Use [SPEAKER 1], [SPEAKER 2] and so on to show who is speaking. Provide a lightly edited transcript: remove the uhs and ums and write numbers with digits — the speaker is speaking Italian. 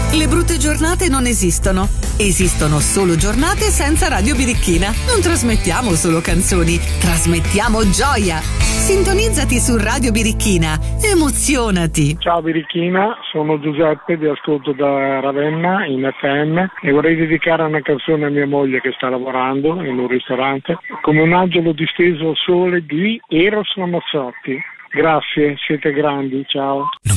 [SPEAKER 1] Le brutte giornate non esistono. Esistono solo giornate senza Radio Birichina. Non trasmettiamo solo canzoni, trasmettiamo gioia. Sintonizzati su Radio Birichina. Emozionati.
[SPEAKER 2] Ciao Birichina, sono Giuseppe, vi ascolto da Ravenna in FM e vorrei dedicare una canzone a mia moglie che sta lavorando in un ristorante, Come un angelo disteso al sole di Eros Ramazzotti. Grazie, siete grandi, ciao.